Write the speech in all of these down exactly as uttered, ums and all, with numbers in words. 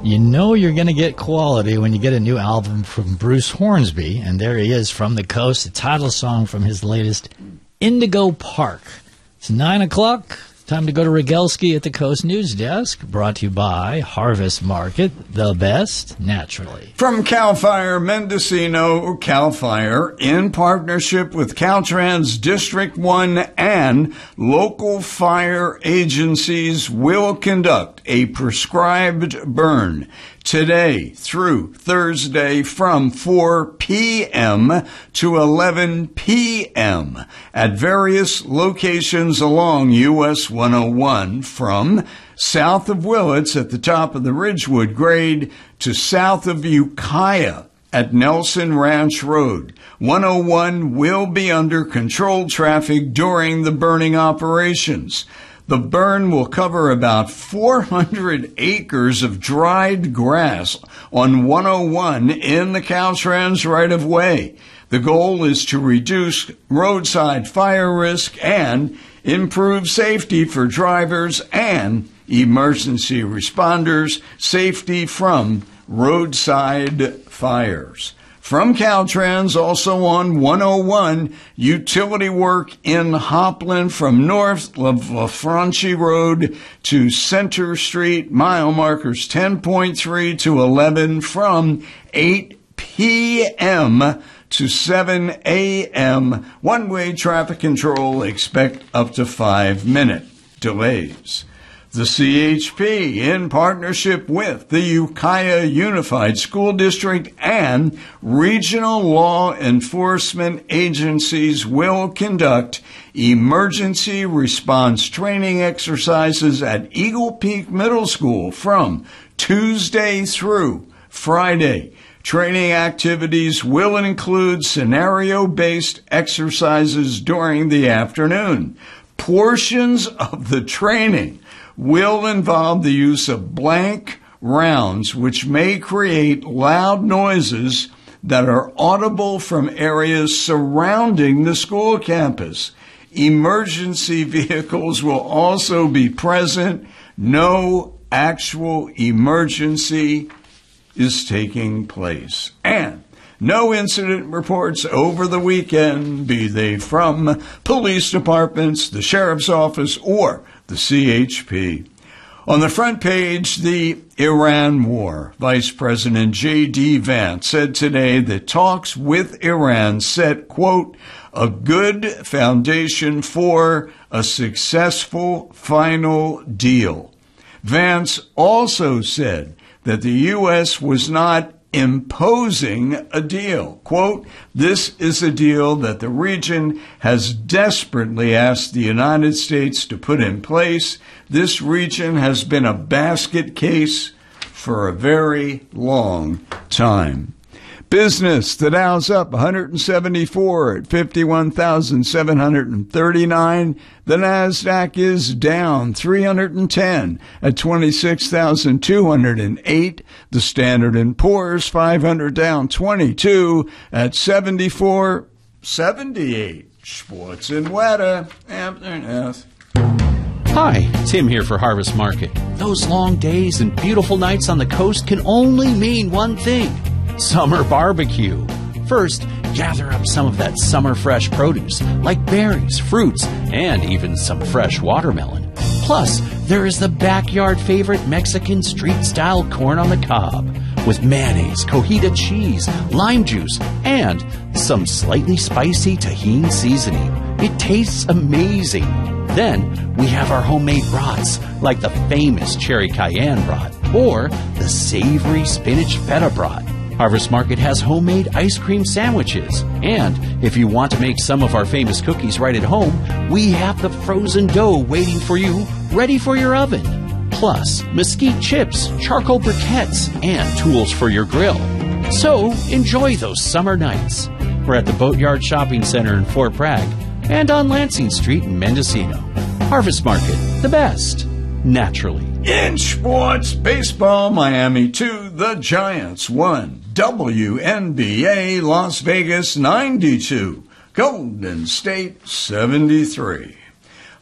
You know you're going to get quality when you get a new album from Bruce Hornsby, and there he is, From the Coast, the title song from his latest, Indigo Park. It's nine o'clock. Time to go to Rogelski at the Coast News Desk, brought to you by Harvest Market, the best, naturally. From CAL FIRE Mendocino, CAL FIRE, in partnership with Caltrans District one and local fire agencies, will conduct a prescribed burn today through Thursday from four p.m. to eleven p.m. at various locations along U S one oh one, from south of Willits at the top of the Ridgewood grade to south of Ukiah at Nelson Ranch Road. one oh one will be under controlled traffic during the burning operations. The burn will cover about four hundred acres of dried grass on one oh one in the Caltrans right-of-way. The goal is to reduce roadside fire risk and improve safety for drivers and emergency responders, safety from roadside fires. From Caltrans, also on one oh one, utility work in Hopland from north of La Franchi Road to Center Street, mile markers ten point three to eleven from eight p.m. to seven a.m. One-way traffic control, expect up to five-minute delays. The C H P, in partnership with the Ukiah Unified School District and regional law enforcement agencies, will conduct emergency response training exercises at Eagle Peak Middle School from Tuesday through Friday. Training activities will include scenario-based exercises during the afternoon. Portions of the training will involve the use of blank rounds, which may create loud noises that are audible from areas surrounding the school campus. Emergency vehicles will also be present. No actual emergency is taking place. And no incident reports over the weekend, be they from police departments, the sheriff's office, or the C H P. On the front page, the Iran war. Vice President J D. Vance said today that talks with Iran set, quote, a good foundation for a successful final deal. Vance also said that the U S was not imposing a deal. Quote, this is a deal that the region has desperately asked the United States to put in place. This region has been a basket case for a very long time. Business, the Dow's up one hundred seventy-four at fifty-one thousand seven hundred thirty-nine. The NASDAQ is down three hundred ten at twenty-six thousand two hundred eight. The Standard and Poor's five hundred down twenty-two at seventy-four seventy-eight. Sports and weather. Afternoon. Hi, Tim here for Harvest Market. Those long days and beautiful nights on the coast can only mean one thing: summer barbecue. First, gather up some of that summer fresh produce, like berries, fruits, and even some fresh watermelon. Plus, there is the backyard favorite Mexican street-style corn on the cob, with mayonnaise, cojita cheese, lime juice, and some slightly spicy tahini seasoning. It tastes amazing. Then, we have our homemade brats, like the famous cherry cayenne brat, or the savory spinach feta brat. Harvest Market has homemade ice cream sandwiches. And if you want to make some of our famous cookies right at home, we have the frozen dough waiting for you, ready for your oven. Plus, mesquite chips, charcoal briquettes, and tools for your grill. So, enjoy those summer nights. We're at the Boatyard Shopping Center in Fort Bragg and on Lansing Street in Mendocino. Harvest Market, the best, naturally. In sports, baseball, Miami two, the Giants one. W N B A, Las Vegas ninety-two. Golden State seventy-three.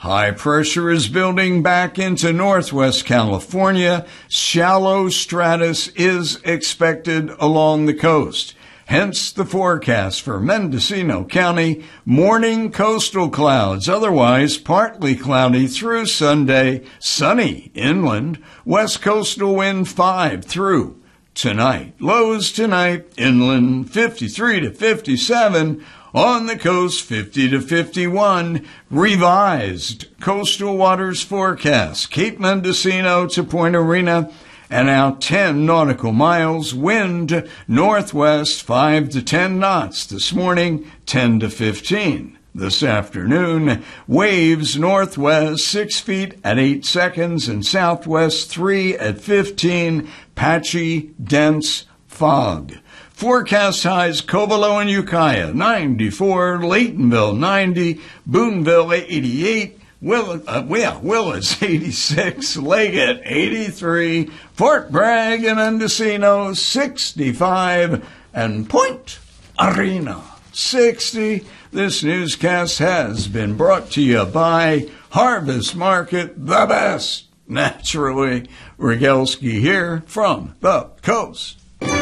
High pressure is building back into northwest California. Shallow stratus is expected along the coast. Hence the forecast for Mendocino County, morning coastal clouds, otherwise partly cloudy through Sunday, sunny inland, west coastal wind five through tonight. Lows tonight, inland fifty-three to fifty-seven, on the coast fifty to fifty-one, revised coastal waters forecast, Cape Mendocino to Point Arena, and out ten nautical miles, wind northwest five to ten knots this morning, ten to fifteen. This afternoon, waves northwest six feet at eight seconds and southwest three at fifteen, patchy, dense fog. Forecast highs, Covelo and Ukiah, ninety-four, Laytonville, ninety, Boonville, eighty-eight, Will, uh, yeah, Willis, eighty-six, Leggett, eighty-three, Fort Bragg and Mendocino, sixty-five, and Point Arena, sixty. This newscast has been brought to you by Harvest Market, the best. Naturally, Rogalski here from the coast.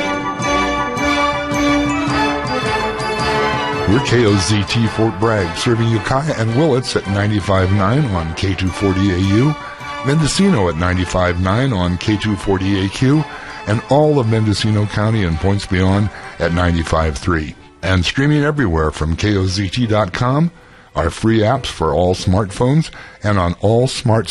We're K O Z T Fort Bragg, serving Ukiah and Willits at ninety-five point nine on K two forty A U, Mendocino at ninety-five point nine on K two forty A Q, and all of Mendocino County and points beyond at ninety-five point three. And streaming everywhere from K O Z T dot com, our free apps for all smartphones and on all smart